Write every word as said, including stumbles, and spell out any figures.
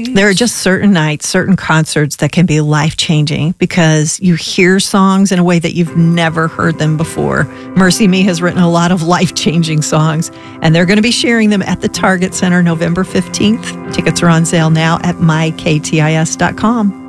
There are just certain nights, certain concerts that can be life-changing because you hear songs in a way that you've never heard them before. Mercy Me has written a lot of life-changing songs, and they're going to be sharing them at the Target Center November fifteenth. Tickets are on sale now at my k t i s dot com.